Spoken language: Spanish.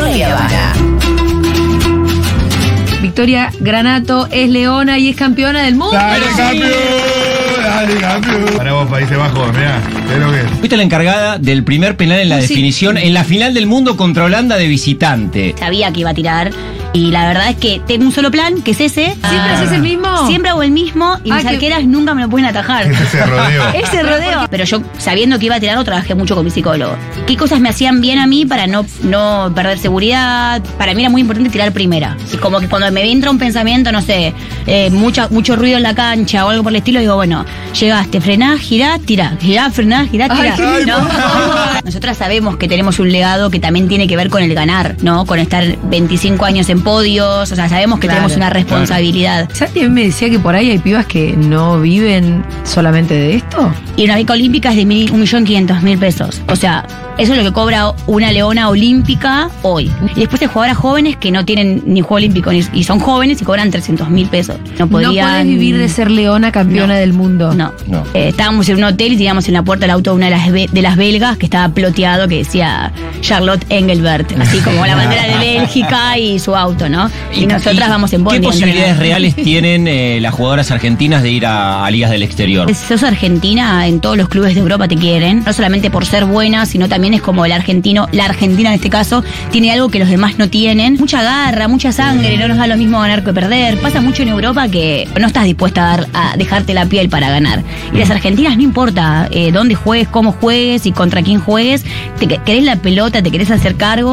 Victoria Vara. Victoria Granato es leona y es campeona del mundo. ¡Dale, campeón! ¡Dale, campeón! Para vos, Países Bajos, mirá, es lo que es. Fuiste la encargada del primer penal en la definición en la final del mundo contra Holanda de visitante. Sabía que iba a tirar. Y la verdad es que tengo un solo plan, que es ese. ¿Siempre haces el mismo? Siempre hago el mismo y mis arqueras nunca me lo pueden atajar. Ese rodeo. Ese rodeo. Pero yo, sabiendo que iba a tirarlo, trabajé mucho con mi psicólogo. ¿Qué cosas me hacían bien a mí para no perder seguridad? Para mí era muy importante tirar primera. Así como que cuando me entra un pensamiento, no sé, mucho ruido en la cancha o algo por el estilo, digo, bueno, llegaste, frenás, girás, tirás. Girás, frenás, girás, tirás. Ay, ¿No? Nosotras sabemos que tenemos un legado que también tiene que ver con el ganar, ¿no? Con estar 25 años en podios, o sea, sabemos que tenemos una responsabilidad. Santi me decía que por ahí hay pibas que no viven solamente de esto. Y una beca olímpica es de 1.500.000 pesos. O sea, eso es lo que cobra una leona olímpica hoy. Y después hay jugadoras jóvenes que no tienen ni juego olímpico y son jóvenes y cobran 300.000 pesos. No podrían... No podés vivir de ser leona campeona del mundo. No. Estábamos en un hotel y teníamos en la puerta del auto una de las belgas que estaba ploteado que decía Charlotte Engelbert, así como la bandera de Bélgica y su auto, ¿no? Y nosotras vamos en bondi. ¿Qué posibilidades reales tienen las jugadoras argentinas de ir a ligas del exterior? Sos argentina, en todos los clubes de Europa te quieren, no solamente por ser buena, sino también es como el argentino, la argentina en este caso, tiene algo que los demás no tienen. Mucha garra, mucha sangre, no nos da lo mismo ganar que perder. Pasa mucho en Europa que no estás dispuesta a dejarte la piel para ganar. Y las argentinas no importa dónde juegues, cómo juegues y contra quién juegues, te querés la pelota, te querés hacer cargo.